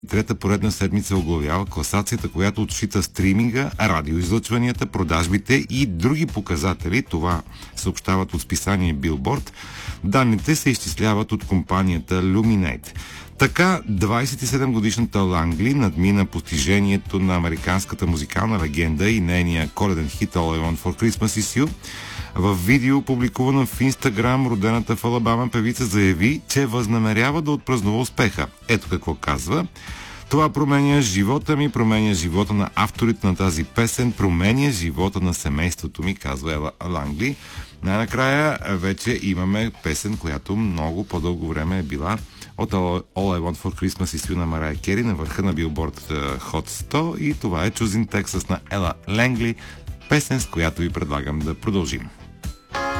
Трета поредна седмица оглавява класацията, която отчита стриминга, радиоизлъчванията, продажбите и други показатели. Това съобщават от списание Billboard. Данните се изчисляват от компанията Luminate. Така, 27-годишната Лангли надмина постижението на американската музикална легенда и нейния коледен хит All I Want for Christmas Is You. В видео, публикувано в Инстаграм, родената в Алабама певица заяви, че възнамерява да отпразнува успеха. Ето какво казва: това променя живота ми, променя живота на авторите на тази песен, променя живота на семейството ми, казва Ела Лангли. Най-накрая вече имаме песен, която много по-дълго време е била от All I Want for Christmas Is You на Марая Кери на върха на Billboard Hot 100 и това е Choosing Texas на Ела Лангли, песен, с която ви предлагам да продължим.